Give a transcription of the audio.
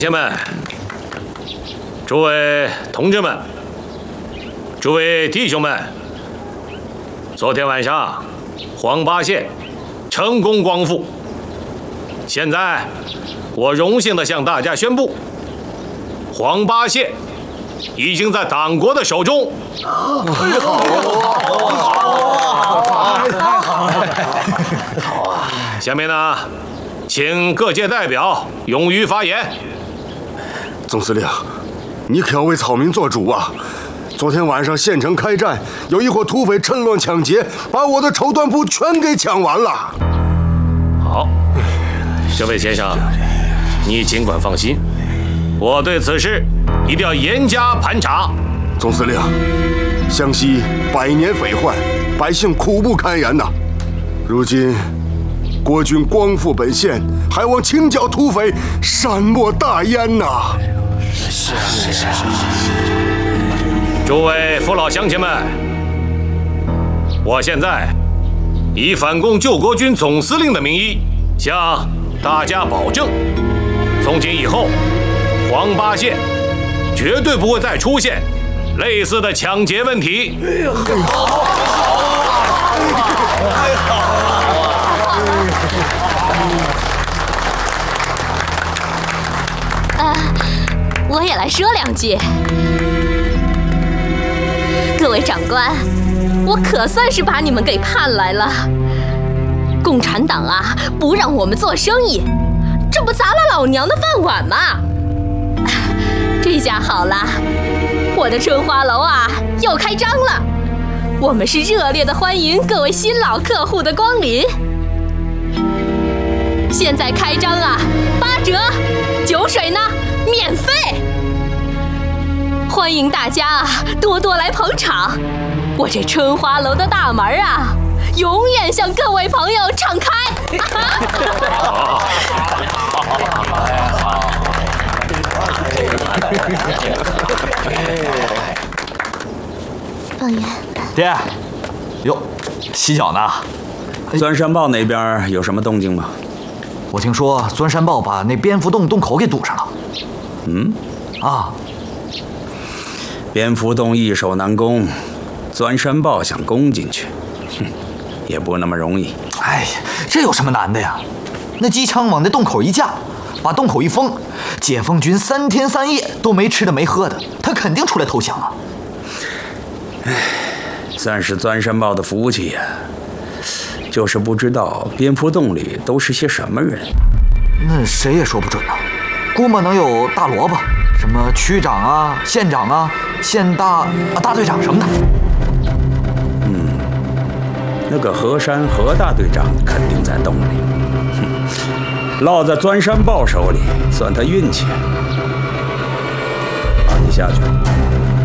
乡们、诸位同志们、诸位弟兄们，昨天晚上黄八县成功光复。现在我荣幸地向大家宣布，黄八县已经在党国的手中。好啊！下面呢，请各界代表勇于发言。 总司令，你可要为草民做主啊！昨天晚上县城开战，有一伙土匪趁乱抢劫，把我的绸缎布全给抢完了。 好，这位先生，你尽管放心，我对此事一定要严加盘查。 总司令，湘西百年匪患，百姓苦不堪言呐。如今国军光复本县，还望清剿土匪，善莫大焉呐！是。 诸位父老乡亲们，我现在以反共救国军总司令的名义，向大家保证，从今以后，黄八县绝对不会再出现类似的抢劫问题。 我也来说两句。各位长官，我可算是把你们给盼来了。共产党啊，不让我们做生意，这不砸了老娘的饭碗吗？这下好了，我的春花楼啊又开张了，我们是热烈的欢迎各位新老客户的光临。现在开张啊，8折，酒水呢免费。欢迎大家啊多多来捧场，我这春花楼的大门啊，永远向各位朋友敞开。 放盐。 爹，哟，洗脚呢？ 钻山豹那边有什么动静吗？ 我听说钻山豹把那蝙蝠洞洞口给堵上了。 蝙蝠洞易守难攻，钻山豹想攻进去，也不那么容易。 哎呀，这有什么难的呀？那机枪往那洞口一架，把洞口一封，解放军3天3夜都没吃的没喝的，他肯定出来投降了。 算是钻山豹的福气呀，就是不知道蝙蝠洞里都是些什么人。 那谁也说不准呢，估摸能有大萝卜，什么区长啊、县长啊、大队长什么的。 那个何大队长肯定在洞里，落在钻山豹手里，算他运气。你下去。